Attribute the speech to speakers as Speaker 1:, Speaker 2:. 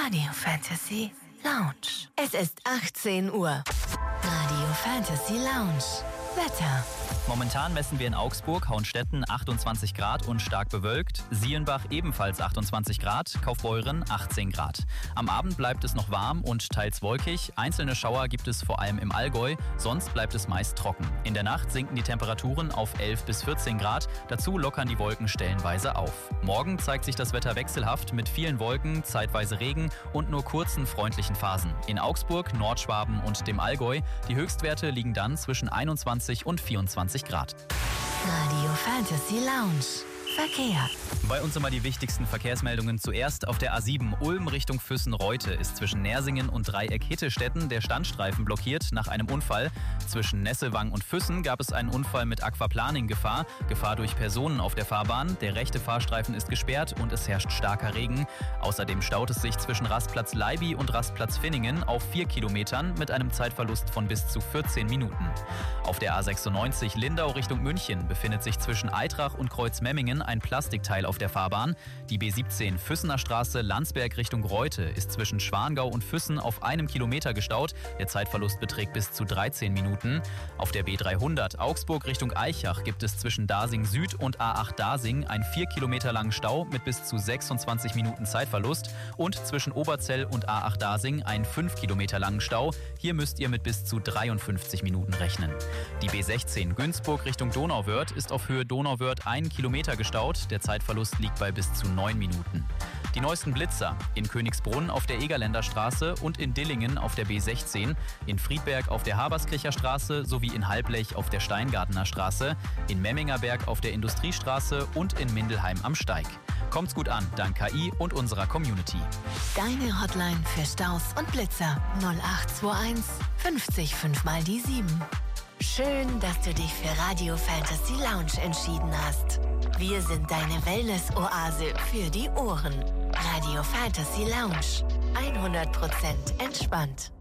Speaker 1: Radio Fantasy Lounge. Es ist 18 Uhr. Radio Fantasy Lounge. Wetter.
Speaker 2: Momentan messen wir in Augsburg, Hauenstetten 28 Grad und stark bewölkt, Sielenbach ebenfalls 28 Grad, Kaufbeuren 18 Grad. Am Abend bleibt es noch warm und teils wolkig, einzelne Schauer gibt es vor allem im Allgäu, sonst bleibt es meist trocken. In der Nacht sinken die Temperaturen auf 11 bis 14 Grad, dazu lockern die Wolken stellenweise auf. Morgen zeigt sich das Wetter wechselhaft mit vielen Wolken, zeitweise Regen und nur kurzen freundlichen Phasen. In Augsburg, Nordschwaben und dem Allgäu, die Höchstwerte liegen dann zwischen 21 und 24 Grad.
Speaker 1: Radio Fantasy Lounge. Verkehr.
Speaker 2: Bei uns immer die wichtigsten Verkehrsmeldungen. Zuerst auf der A7 Ulm Richtung Füssen-Reute ist zwischen Nersingen und Dreieck-Hittestetten der Standstreifen blockiert nach einem Unfall. Zwischen Nessewang und Füssen gab es einen Unfall mit Aquaplaning-Gefahr. Gefahr durch Personen auf der Fahrbahn. Der rechte Fahrstreifen ist gesperrt und es herrscht starker Regen. Außerdem staut es sich zwischen Rastplatz Leiby und Rastplatz Finningen auf 4 Kilometern mit einem Zeitverlust von bis zu 14 Minuten. Auf der A96 Lindau Richtung München befindet sich zwischen Eitrach und Kreuzmemmingen ein Plastikteil auf der Fahrbahn. Die B17 Füssener Straße Landsberg Richtung Reute ist zwischen Schwangau und Füssen auf 1 Kilometer gestaut. Der Zeitverlust beträgt bis zu 13 Minuten. Auf der B300 Augsburg Richtung Aichach gibt es zwischen Dasing Süd und A8 Dasing einen 4 Kilometer langen Stau mit bis zu 26 Minuten Zeitverlust und zwischen Oberzell und A8 Dasing einen 5 Kilometer langen Stau. Hier müsst ihr mit bis zu 53 Minuten rechnen. Die B16 Günzburg Richtung Donauwörth ist auf Höhe Donauwörth 1 Kilometer gestaut. Der Zeitverlust liegt bei bis zu 9 Minuten. Die neuesten Blitzer in Königsbrunn auf der Egerländer Straße und in Dillingen auf der B16, in Friedberg auf der Haberskircher Straße sowie in Halblech auf der Steingartener Straße, in Memmingerberg auf der Industriestraße und in Mindelheim am Steig. Kommt's gut an, dank KI und unserer Community.
Speaker 1: Deine Hotline für Staus und Blitzer 0821 50 5 mal die 7. Schön, dass du dich für Radio Fantasy Lounge entschieden hast. Wir sind deine Wellness-Oase für die Ohren. Radio Fantasy Lounge. 100% entspannt.